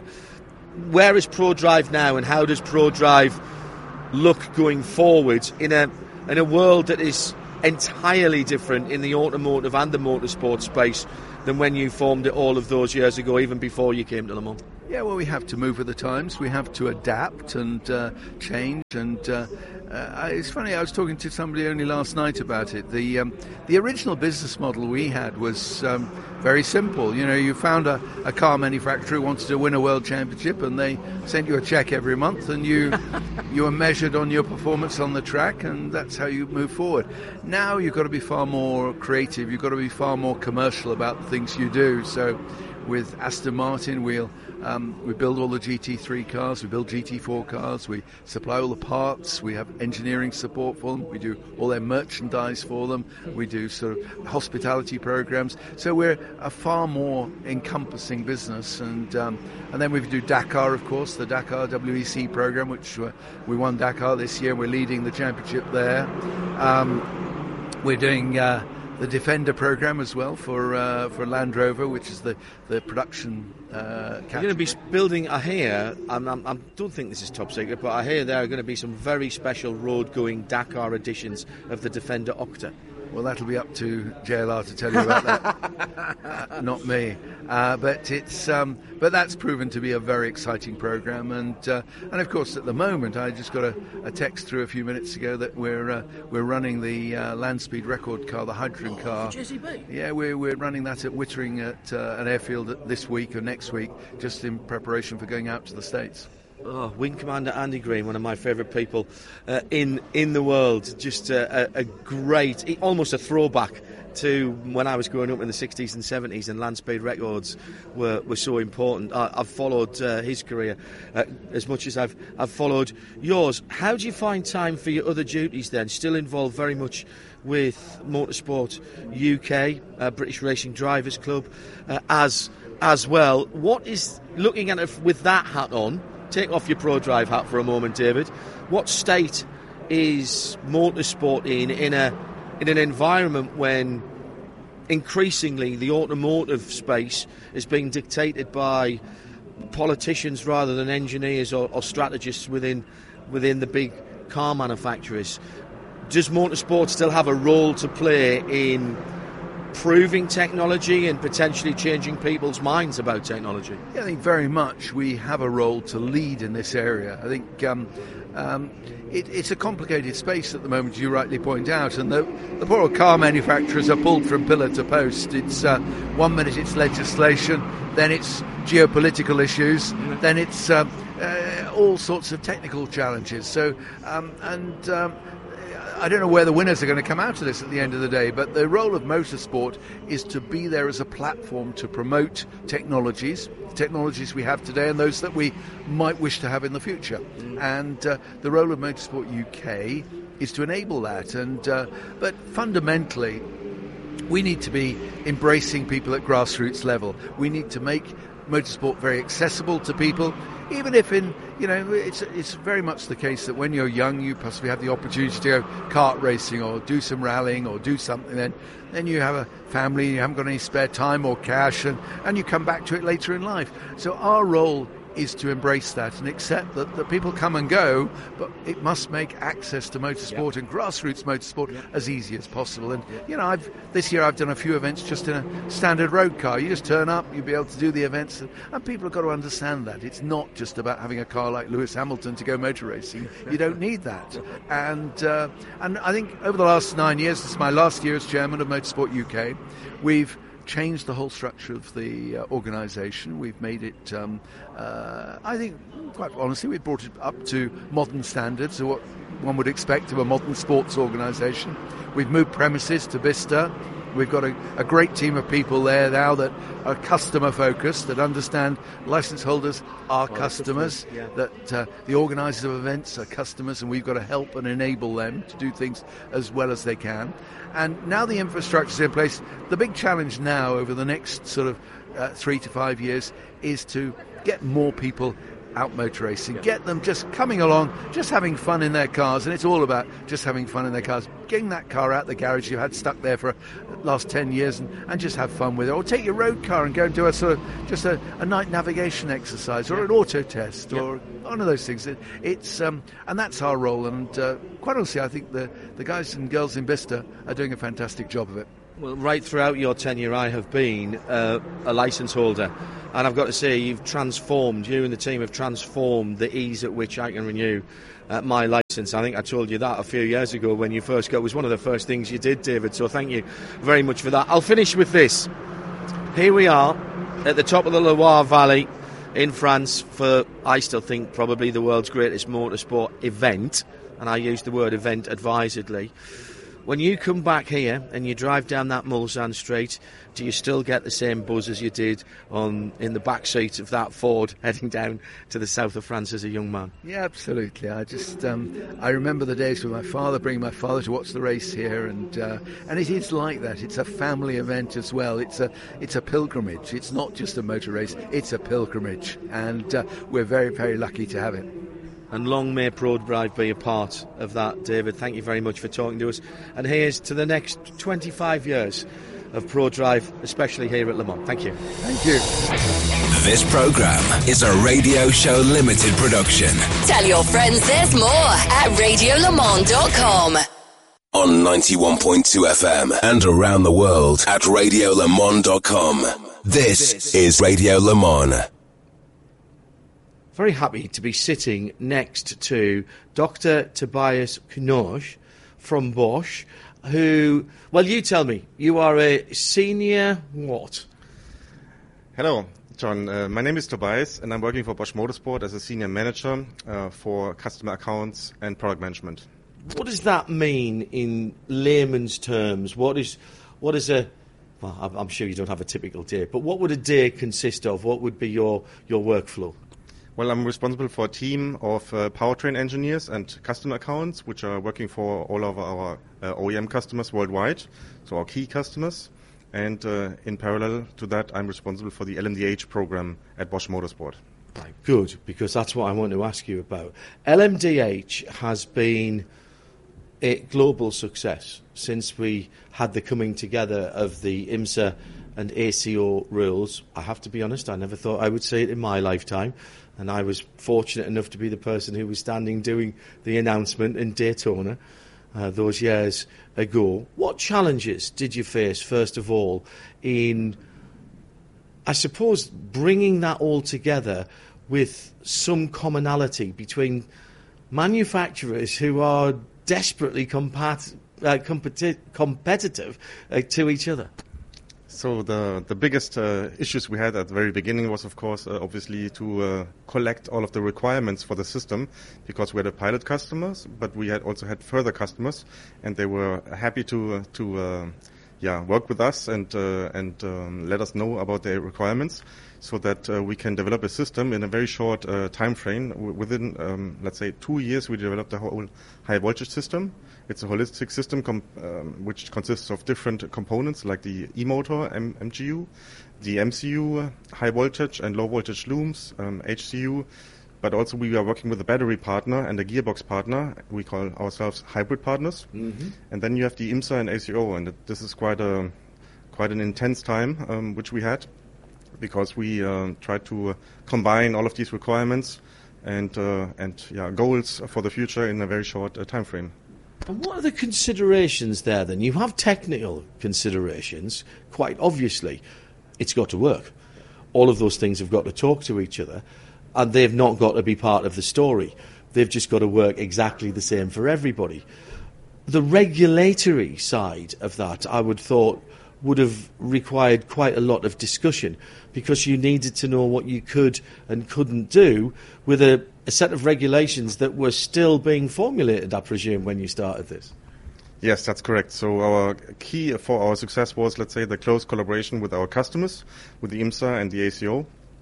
Where is ProDrive now, and how does ProDrive look going forward in a in a world that is entirely different in the automotive and the motorsport space than when you formed it all of those years ago, even before you came to Le Mans? Yeah, well, we have to move with the times. We have to adapt and uh, change. And uh, uh, it's funny, I was talking to somebody only last night about it. The um, the original business model we had was um, very simple. You know, you found a, a car manufacturer who wanted to win a world championship, and they sent you a check every month, and you you were measured on your performance on the track, and that's how you move forward. Now you've got to be far more creative. You've got to be far more commercial about the things you do. So with Aston Martin, we'll um, we build all the G T three cars, we build G T four cars, we supply all the parts, we have engineering support for them, we do all their merchandise for them, we do sort of hospitality programs. So we're a far more encompassing business. And um, and then we do Dakar, of course, the Dakar W E C program, which uh, we won Dakar this year. We're leading the championship there. Um, we're doing Uh, the Defender program as well for uh, for Land Rover, which is the the production. Uh, You're going to be building. I hear. I'm, I'm, I don't think this is top secret, but I hear there are going to be some very special road-going Dakar editions of the Defender Octa. Well, that'll be up to J L R to tell you about that, uh, not me. Uh, but it's um, but that's proven to be a very exciting program, and uh, and of course at the moment I just got a, a text through a few minutes ago that we're uh, we're running the uh, land speed record car, the hydrogen car. J C B. Yeah, we're we're running that at Wittering at uh, an airfield this week or next week, just in preparation for going out to the States. Oh, Wing Commander Andy Green, one of my favourite people uh, in in the world. Just a, a, a great, almost a throwback to when I was growing up in the sixties and seventies, and land speed records were, were so important. I, I've followed uh, his career uh, as much as I've I've followed yours. How do you find time for your other duties then? Still involved very much with Motorsport U K, uh, British Racing Drivers Club, uh, as as well. What is, looking at it with that hat on, take off your ProDrive hat for a moment, David. What state is motorsport in in a in an environment when increasingly the automotive space is being dictated by politicians rather than engineers or, or strategists within within the big car manufacturers? Does motorsport still have a role to play in proving technology and potentially changing people's minds about technology? Yeah, I think very much we have a role to lead in this area. I think um, um, it, it's a complicated space at the moment, you rightly point out, and the, the poor old car manufacturers are pulled from pillar to post. It's uh, one minute it's legislation, then it's geopolitical issues, mm-hmm. then it's uh, uh, all sorts of technical challenges. So um, and um, I don't know where the winners are going to come out of this at the end of the day, but the role of motorsport is to be there as a platform to promote technologies, technologies we have today and those that we might wish to have in the future. Mm. And uh, the role of Motorsport U K is to enable that. And uh, but fundamentally, we need to be embracing people at grassroots level. We need to make motorsport very accessible to people, even if in, you know, it's it's very much the case that when you're young you possibly have the opportunity to go kart racing or do some rallying or do something, then then you have a family, you haven't got any spare time or cash, and, and you come back to it later in life. So our role is to embrace that and accept that, that people come and go, but it must make access to motorsport, yep. and grassroots motorsport, yep. as easy as possible. And yep. you know, I've this year I've done a few events just in a standard road car. You just turn up, you'll be able to do the events, and, and people have got to understand that it's not just about having a car like Lewis Hamilton to go motor racing. You don't need that. And uh, and I think over the last nine years, this is my last year as chairman of Motorsport U K, we've changed the whole structure of the uh, organisation. We've made it, um, uh, I think, quite honestly, we've brought it up to modern standards, or what one would expect of a modern sports organisation. We've moved premises to Bicester. We've got a, a great team of people there now that are customer focused, that understand licence holders are well, customers, yeah. that uh, the organisers of events are customers, and we've got to help and enable them to do things as well as they can. And now the infrastructure's in place. The big challenge now over the next sort of uh, three to five years is to get more people out motor racing. Get them just coming along, just having fun in their cars, and it's all about just having fun in their cars. Getting that car out the garage you had stuck there for the last ten years and, and just have fun with it. Or take your road car and go and do a sort of just a, a night navigation exercise or yeah. an auto test yeah. or one of those things. It, it's um, and that's our role. And uh, quite honestly, I think the, the guys and girls in Bicester are doing a fantastic job of it. Well, right throughout your tenure, I have been uh, a licence holder, and I've got to say, you've transformed, you and the team have transformed the ease at which I can renew uh, my licence. I think I told you that a few years ago when you first got. It was one of the first things you did, David, so thank you very much for that. I'll finish with this. Here we are at the top of the Loire Valley in France for, I still think, probably the world's greatest motorsport event, and I use the word event advisedly. When you come back here and you drive down that Mulsanne Straight, do you still get the same buzz as you did on in the back seat of that Ford heading down to the south of France as a young man? Yeah, absolutely. I just um, I remember the days with my father, bringing my father to watch the race here, and uh, and it is like that. It's a family event as well. It's a it's a pilgrimage. It's not just a motor race. It's a pilgrimage, and uh, we're very very lucky to have it. And long may ProDrive be a part of that, David. Thank you very much for talking to us. And here's to the next twenty-five years of ProDrive, especially here at Le Mans. Thank you. Thank you. This programme is a Radio Show Limited production. Tell your friends there's more at radio le mans dot com. On ninety-one point two F M and around the world at radio le mans dot com. This is Radio Le Mans. Very happy to be sitting next to Doctor Tobias Knosch from Bosch, who, well, you tell me, you are a senior what? Hello, John. Uh, my name is Tobias, and I'm working for Bosch Motorsport as a senior manager uh, for customer accounts and product management. What does that mean in layman's terms? What is, what is a, well, I'm, I'm sure you don't have a typical day, but what would a day consist of? What would be your, your workflow? Well, I'm responsible for a team of uh, powertrain engineers and customer accounts, which are working for all of our uh, O E M customers worldwide, so our key customers. And uh, in parallel to that, I'm responsible for the L M D H program at Bosch Motorsport. Good, because that's what I want to ask you about. L M D H has been a global success since we had the coming together of the IMSA and A C O rules. I have to be honest, I never thought I would see it in my lifetime. And I was fortunate enough to be the person who was standing doing the announcement in Daytona uh, those years ago. What challenges did you face, first of all, in, I suppose, bringing that all together with some commonality between manufacturers who are desperately compat- uh, competi- competitive uh, to each other? So the the biggest uh, issues we had at the very beginning was, of course, uh, obviously to uh, collect all of the requirements for the system, because we had a pilot customers, but we had also had further customers, and they were happy to uh, to uh, yeah work with us and uh, and um, let us know about their requirements, so that uh, we can develop a system in a very short uh, time frame. W- within um, let's say two years, we developed a whole high voltage system. It's a holistic system com- um, which consists of different components like the e-motor, M- MGU, the M C U, uh, high voltage and low voltage looms, um, H C U, but also we are working with a battery partner and a gearbox partner. We call ourselves hybrid partners. Mm-hmm. And then you have the IMSA and A C O, and it, this is quite a quite an intense time um, which we had, because we uh, tried to uh, combine all of these requirements and uh, and yeah goals for the future in a very short uh, time frame. And what are the considerations there then? You have technical considerations, quite obviously. It's got to work. All of those things have got to talk to each other, and they've not got to be part of the story. They've just got to work exactly the same for everybody. The regulatory side of that, I would thought, would have required quite a lot of discussion, because you needed to know what you could and couldn't do with a, a set of regulations that were still being formulated, I presume, when you started this. Yes, that's correct. So our key for our success was, let's say, the close collaboration with our customers, with the IMSA and the A C O.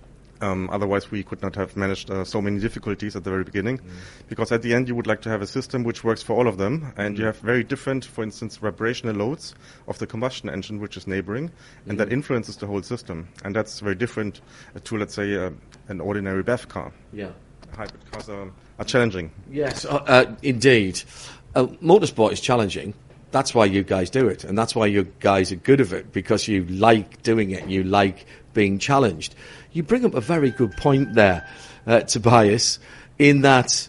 Um, otherwise, we could not have managed uh, so many difficulties at the very beginning, mm. because at the end you would like to have a system which works for all of them, and mm. you have very different, for instance, vibrational loads of the combustion engine, which is neighboring, mm. and that influences the whole system, and that's very different uh, to, let's say, uh, an ordinary B E V car. Yeah, hybrid cars are, are challenging. Yes, uh, uh, indeed. Uh, motorsport is challenging. That's why you guys do it, and that's why you guys are good at it, because you like doing it, you like being challenged. You bring up a very good point there, uh, Tobias, in that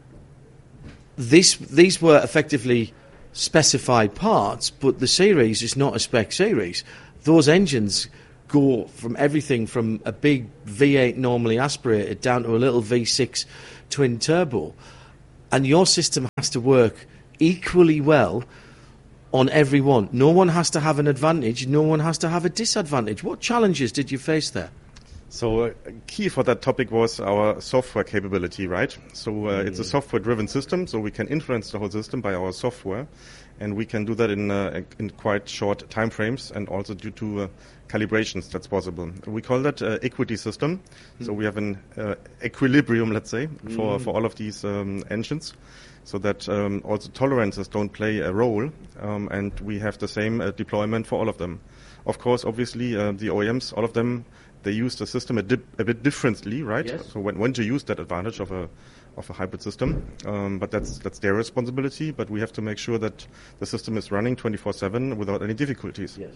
this, these were effectively specified parts, but the series is not a spec series. Those engines go from everything from a big V eight normally aspirated down to a little V six twin turbo, and your system has to work equally well on every one. No one has to have an advantage, no one has to have a disadvantage. What challenges did you face there? So uh, key for that topic was our software capability, right? So uh, mm. it's a software-driven system, so we can influence the whole system by our software, and we can do that in uh, in quite short time frames, and also due to uh, calibrations that's possible. We call that uh, equity system. Mm. So we have an uh, equilibrium, let's say, for, mm. for all of these um, engines, so that um, also tolerances don't play a role, um, and we have the same uh, deployment for all of them. Of course, obviously, uh, the O E Ms, all of them, they use the system a, dip, a bit differently, right? Yes. So when, when to use that advantage of a of a hybrid system, um, but that's that's their responsibility. But we have to make sure that the system is running twenty-four seven without any difficulties. Yes.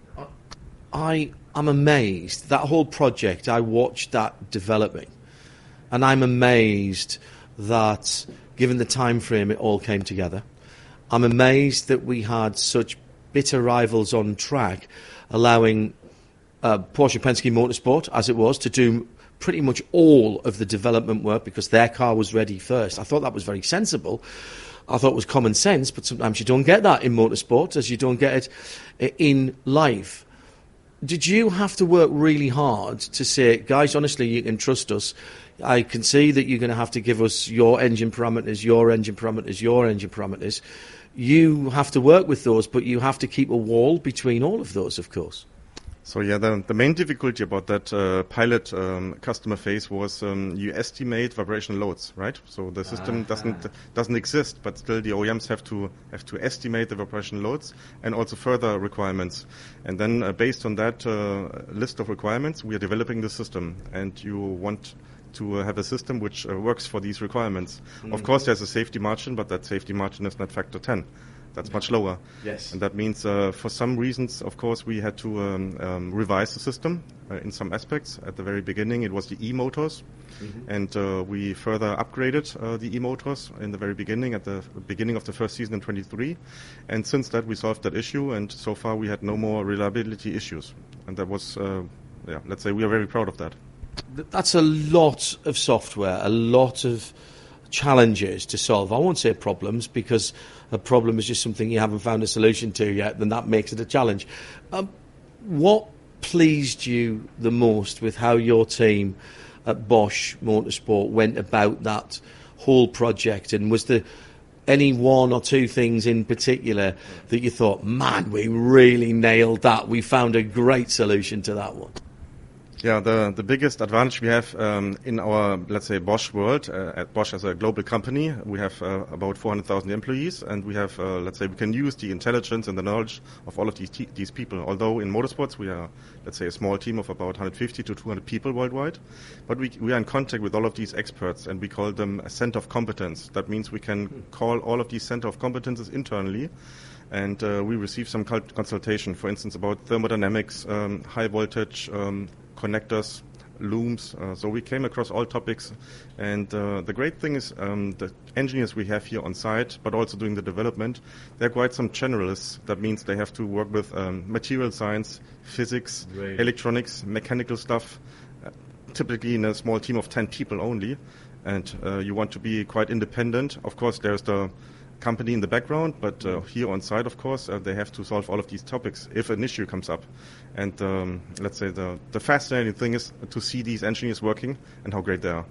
I am amazed. That whole project, I watched that developing, and I'm amazed that, given the time frame, it all came together. I'm amazed that we had such bitter rivals on track, allowing Uh, Porsche Penske Motorsport, as it was, to do pretty much all of the development work because their car was ready first. I thought that was very sensible. I thought it was common sense, but sometimes you don't get that in motorsport, as you don't get it in life. Did you have to work really hard to say, guys, honestly, you can trust us? I can see that you're going to have to give us your engine parameters, your engine parameters, your engine parameters. You have to work with those, but you have to keep a wall between all of those, of course. So yeah, the, the main difficulty about that uh, pilot um, customer phase was um, you estimate vibrational loads, right? So the system ah. doesn't doesn't exist, but still the O E Ms have to have to estimate the vibrational loads and also further requirements. And then uh, based on that uh, list of requirements, we are developing the system. And you want to uh, have a system which uh, works for these requirements. Mm-hmm. Of course, there's a safety margin, but that safety margin is not factor ten. That's much lower. Yes. And that means, uh, for some reasons, of course, we had to um, um, revise the system uh, in some aspects. At the very beginning, it was the e-motors, mm-hmm. and uh, we further upgraded uh, the e-motors in the very beginning, at the beginning of the first season in twenty-three. And since that, we solved that issue, and so far we had no more reliability issues. And that was, uh, yeah, let's say we are very proud of that. That's a lot of software, a lot of challenges to solve. I won't say problems, because a problem is just something you haven't found a solution to yet, then that makes it a challenge. Um, what pleased you the most with how your team at Bosch Motorsport went about that whole project? And was there any one or two things in particular that you thought, man, we really nailed that, we found a great solution to that one? Yeah, the, the biggest advantage we have um, in our, let's say, Bosch world, uh, at Bosch as a global company, we have uh, about four hundred thousand employees, and we have, uh, let's say, we can use the intelligence and the knowledge of all of these te- these people. Although in motorsports we are, let's say, a small team of about one hundred fifty to two hundred people worldwide, but we, we are in contact with all of these experts, and we call them a center of competence. That means we can call all of these center of competences internally, and uh, we receive some consultation, for instance, about thermodynamics, um, high voltage, um, connectors, looms. Uh, so we came across all topics, and uh, the great thing is um, the engineers we have here on site, but also doing the development, they're quite some generalists. That means they have to work with um, material science, physics, right. electronics, mechanical stuff, uh, typically in a small team of ten people only, and uh, you want to be quite independent. Of course, there's the company in the background, but uh, here on site, of course, uh, they have to solve all of these topics if an issue comes up. And um, let's say the, the fascinating thing is to see these engineers working and how great they are.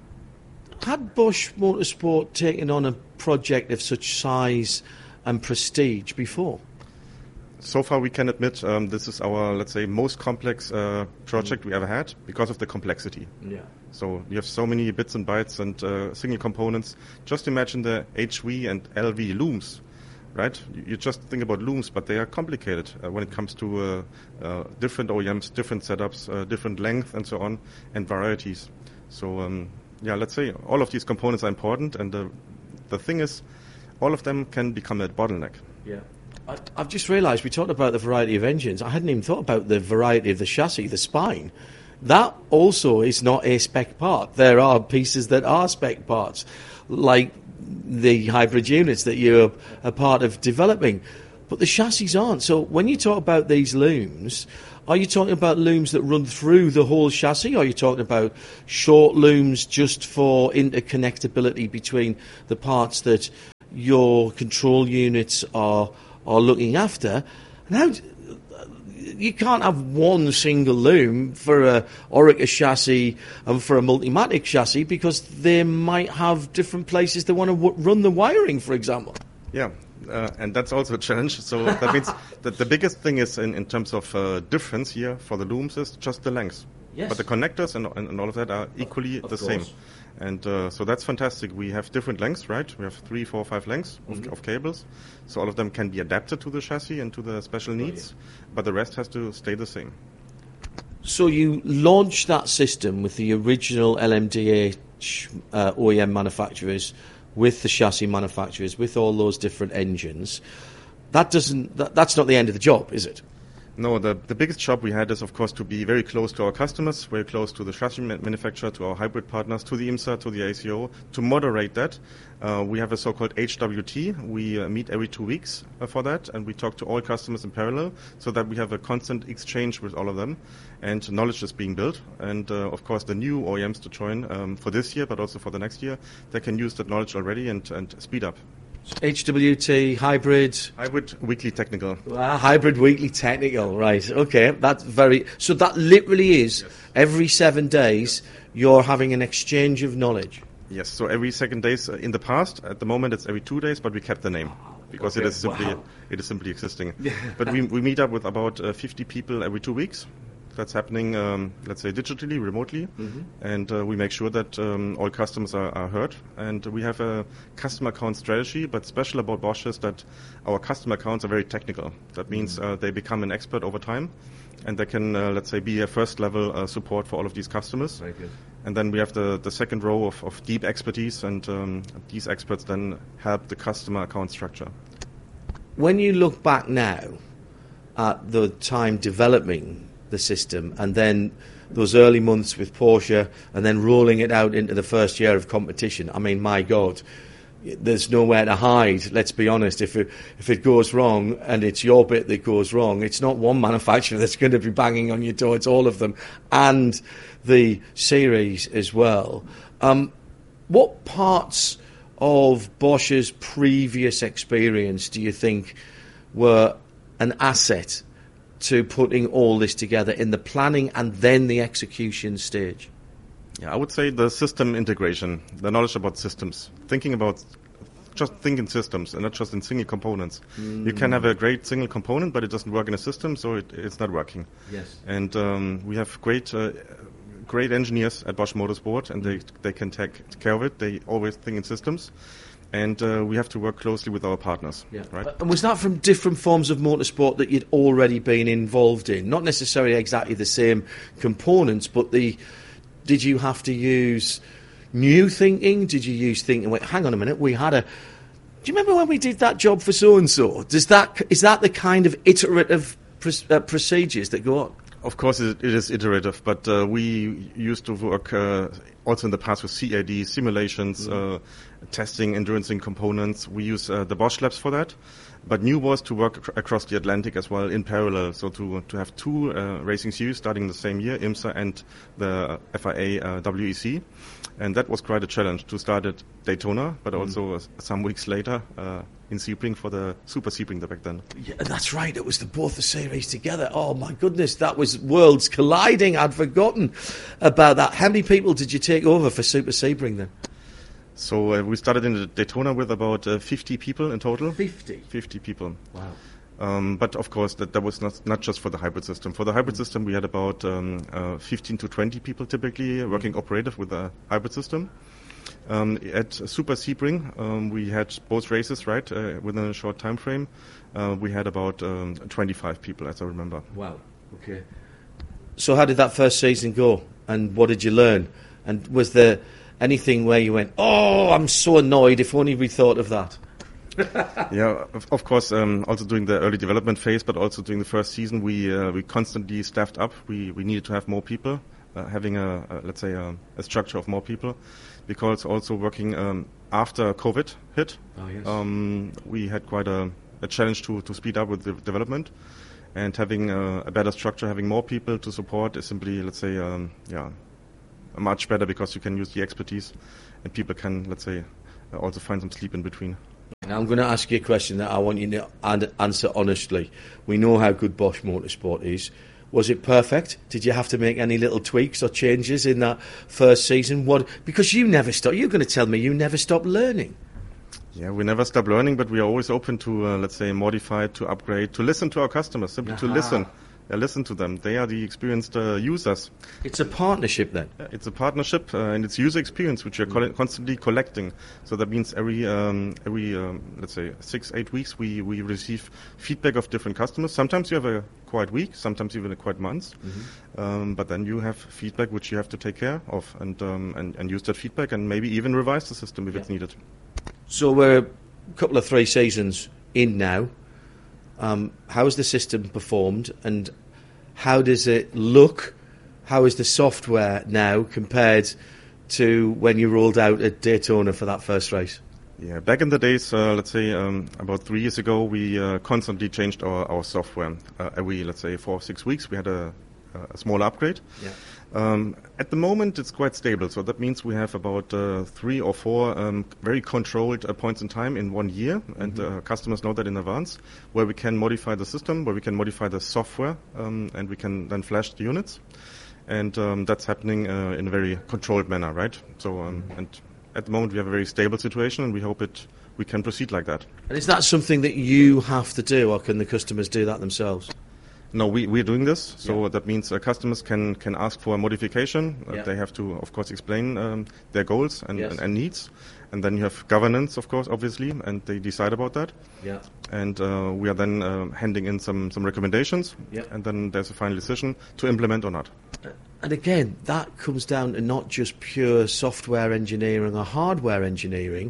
Had Bosch Motorsport taken on a project of such size and prestige before? so far we can admit um, this is our, let's say, most complex uh, project mm. we ever had because of the complexity. Yeah. So we have so many bits and bytes and uh, single components. Just imagine the H V and L V looms, right? You, you just think about looms, but they are complicated uh, when it comes to uh, uh, different O E Ms, different setups, uh, different length and so on, and varieties. So um, yeah, let's say all of these components are important, and uh, the thing is, all of them can become a bottleneck. Yeah. I, I've just realised we talked about the variety of engines. I hadn't even thought about the variety of the chassis, the spine. That also is not a spec part. There are pieces that are spec parts, like the hybrid units that you're a part of developing. But the chassis aren't. So when you talk about these looms, are you talking about looms that run through the whole chassis? Or are you talking about short looms just for interconnectability between the parts that your control units are are looking after? Now, you can't have one single loom for a Orica chassis and for a Multimatic chassis because they might have different places they want to w- run the wiring, for example. Yeah, uh, and that's also a challenge. So that means that the biggest thing is in, in terms of uh, difference here for the looms is just the length. Yes. But the connectors and, and, and all of that are equally of the course. same. And uh, so that's fantastic. We have different lengths, right? We have three, four, five lengths Mm-hmm. of, of cables. So all of them can be adapted to the chassis and to the special needs, Oh, yeah. but the rest has to stay the same. So you launched that system with the original L M D H uh, O E M manufacturers, with the chassis manufacturers, with all those different engines. That doesn't. That, that's not the end of the job, is it? No, the, the biggest job we had is, of course, to be very close to our customers, very close to the chassis ma- manufacturer, to our hybrid partners, to the IMSA, to the A C O, to moderate that. Uh, we have a so-called H W T. We uh, meet every two weeks uh, for that, and we talk to all customers in parallel so that we have a constant exchange with all of them, and knowledge is being built. And, uh, of course, the new O E Ms to join um, for this year, but also for the next year, they can use that knowledge already and, and speed up. H W T, hybrid, Hybrid weekly technical. ah, hybrid weekly technical, right? Okay, that's very. So that literally is Yes. every seven days you're having an exchange of knowledge. Yes, so every second days uh, in the past. At the moment, it's every two days, but we kept the name because Okay, it is simply wow. it is simply existing. But we we meet up with about uh, fifty people every two weeks. That's happening, um, let's say, digitally, remotely, Mm-hmm. and uh, we make sure that um, all customers are, are heard. And we have a customer account strategy, but special about Bosch is that our customer accounts are very technical. That means Mm-hmm. uh, they become an expert over time, and they can, uh, let's say, be a first-level uh, support for all of these customers. Very good. And then we have the, the second row of, of deep expertise, and um, these experts then help the customer account structure. When you look back now at the time developing the system and then those early months with Porsche and then rolling it out into the first year of competition, I mean, my God, there's nowhere to hide. Let's be honest. If it, if it goes wrong and it's your bit that goes wrong, it's not one manufacturer that's going to be banging on your door. It's all of them, and the series as well. Um, what parts of Bosch's previous experience do you think were an asset to putting all this together in the planning and then the execution stage? Yeah, I would say the system integration, the knowledge about systems, thinking about just think in systems and not just in single components. Mm. You can have a great single component, but it doesn't work in a system, so it, it's not working. Yes. And um, we have great uh, great engineers at Bosch Motorsport, and they they can take care of it. They always think in systems. And uh, we have to work closely with our partners. Yeah. Right? And was that from different forms of motorsport that you'd already been involved in? Not necessarily exactly the same components, but the did you have to use new thinking? Did you use thinking, wait, hang on a minute, we had a... Do you remember when we did that job for so-and-so? Does that, is that the kind of iterative pr- uh, procedures that go on? Of course, it, it is iterative, but uh, we used to work uh, also in the past with C A D, simulations, mm. uh, testing, endurancing components. We use uh, the Bosch Labs for that. But new was to work ac- across the Atlantic as well in parallel. So to to have two uh, racing series starting the same year, IMSA and the F I A uh, W E C. And that was quite a challenge to start at Daytona, but mm. also uh, some weeks later uh, in Sebring for the Super Sebring back then. Yeah, that's right. It was the both the series together. Oh my goodness, that was worlds colliding. I'd forgotten about that. How many people did you take over for Super Sebring then? So uh, we started in Daytona with about uh, fifty people in total. fifty? fifty people. Wow. Um, but of course, that, that was not, not just for the hybrid system. For the hybrid system, we had about um, uh, fifteen to twenty people typically working operative with a hybrid system. Um, at Super Sebring, um, we had both races, right, uh, within a short time frame. Uh, we had about um, twenty-five people, as I remember. Wow. Okay. So how did that first season go? And what did you learn? And was there anything where you went, oh, I'm so annoyed, if only we thought of that? Yeah, of, of course, um, also during the early development phase, but also during the first season, we uh, we constantly staffed up. We, we needed to have more people, uh, having a, a, let's say, a, a structure of more people. Because also working um, after COVID hit, oh, yes. um, we had quite a, a challenge to, to speed up with the development, and having a, a better structure, having more people to support is simply, let's say, um, yeah, much better because you can use the expertise, and people can, let's say, uh, also find some sleep in between. Now I'm going to ask you a question that I want you to an- answer honestly. We know how good Bosch Motorsport is. Was it perfect? Did you have to make any little tweaks or changes in that first season? What? Because you never stop. You're going to tell me you never stop learning. Yeah, we never stop learning, but we are always open to, uh, let's say, modify, to upgrade, to listen to our customers, simply Aha. to listen. Yeah, listen to them. They are the experienced uh, users. It's a partnership then. Yeah, it's a partnership, uh, and it's user experience which you're co- constantly collecting. So that means every um, every um, let's say six eight weeks we, we receive feedback of different customers. Sometimes you have a quiet week, sometimes even a quiet month. Mm-hmm. Um, but then you have feedback which you have to take care of and um, and, and use that feedback and maybe even revise the system if yeah. it's needed. So we're a couple of three seasons in now. Um, how has the system performed, and how does it look? How is the software now compared to when you rolled out at Daytona for that first race? Yeah, back in the days, uh, let's say um, about three years ago, we uh, constantly changed our, our software. Uh, every, let's say, four or six weeks, we had a, a small upgrade. Yeah. Um, at the moment, it's quite stable. So that means we have about uh, three or four um, very controlled uh, points in time in one year, mm-hmm. and uh, customers know that in advance, where we can modify the system, where we can modify the software, um, and we can then flash the units. And um, that's happening uh, in a very controlled manner, right? So, um, and at the moment, we have a very stable situation, and we hope it we can proceed like that. And is that something that you have to do, or can the customers do that themselves? No, we, we're doing this, so yeah. that means uh, customers can, can ask for a modification. Uh, yeah. They have to, of course, explain um, their goals and, yes. and, and needs. And then you have governance, of course, obviously, and they decide about that. Yeah. And uh, we are then uh, handing in some, some recommendations, yeah. and then there's a final decision to implement or not. And again, that comes down to not just pure software engineering or hardware engineering.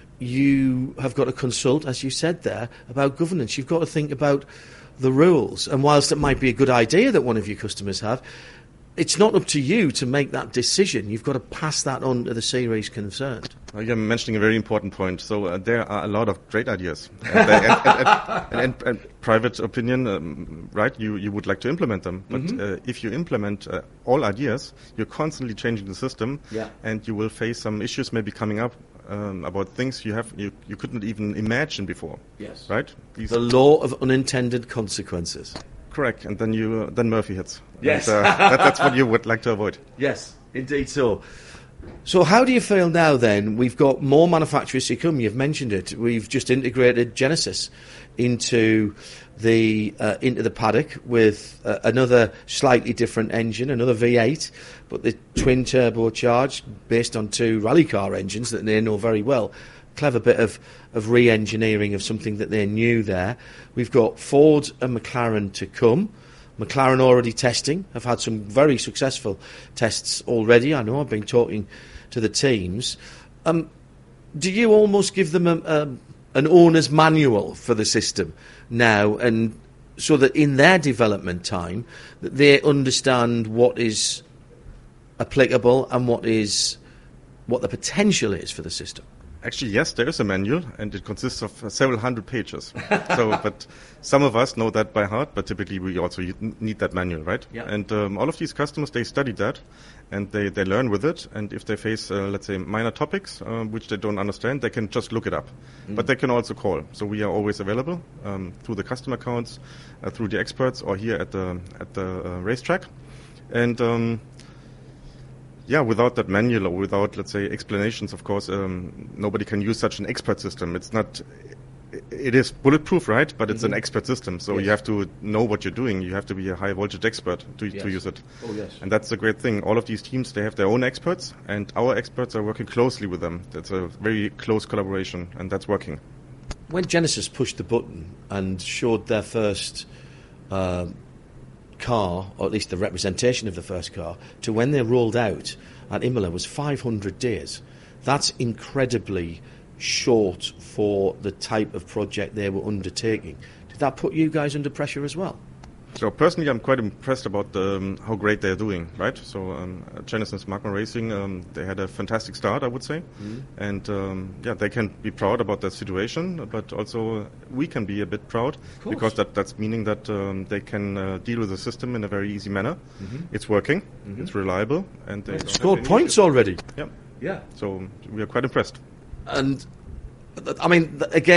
You have got to consult, as you said there, about governance. You've got to think about the rules. And whilst it might be a good idea that one of your customers have, it's not up to you to make that decision. You've got to pass that on to the series concerned. Well, you're mentioning a very important point. So uh, there are a lot of great ideas. And, they, and, and, and, and, and private opinion, um, right, you, you would like to implement them. But mm-hmm. uh, if you implement uh, all ideas, you're constantly changing the system, yeah. and you will face some issues maybe coming up um, about things you have you, you couldn't even imagine before. Yes. Right? These the law of unintended consequences. Correct. And then you uh, then Murphy hits. Yes. And, uh, that, that's what you would like to avoid. Yes, indeed so. So how do you feel now then? We've got more manufacturers to come. You've mentioned it. We've just integrated Genesis into the uh, into the paddock with uh, another slightly different engine, another V eight, but the twin turbocharged based on two rally car engines that they know very well. Clever bit of, of re-engineering of something that they knew there. We've got Ford and McLaren to come. McLaren already testing. Have had some very successful tests already. I know I've been talking to the teams. Um, do you almost give them a, a, an owner's manual for the system now, and so that in their development time that they understand what is applicable and what is what the potential is for the system? Actually, yes, there is a manual, and it consists of uh, several hundred pages. So, but some of us know that by heart, but typically we also need that manual, right? Yeah. And um, all of these customers, they study that, and they, they learn with it. And if they face, uh, let's say, minor topics uh, which they don't understand, they can just look it up. Mm. But they can also call. So we are always available um, through the customer accounts, uh, through the experts, or here at the at the uh, racetrack. And um, Yeah, without that manual or without, let's say, explanations, of course, um, nobody can use such an expert system. It's not it is bulletproof, right? But it's Mm-hmm. an expert system, so Yes. you have to know what you're doing. You have to be a high voltage expert to, Yes. to use it. Oh, yes. And that's the great thing. All of these teams, they have their own experts, and our experts are working closely with them. That's a very close collaboration, and that's working. When Genesis pushed the button and showed their first uh, car, or at least the representation of the first car, to when they rolled out at Imola was five hundred days. That's incredibly short for the type of project they were undertaking. Did that put you guys under pressure as well? So personally, I'm quite impressed about um, how great they're doing, right? So um, Genesis Magma Racing, um, they had a fantastic start, I would say. Mm-hmm. And um, yeah, they can be proud about that situation, but also we can be a bit proud because that, that's meaning that um, they can uh, deal with the system in a very easy manner. Mm-hmm. It's working, mm-hmm. it's reliable, and they don't scored have any points issues. already. Yeah. Yeah. So we are quite impressed. And I mean, again,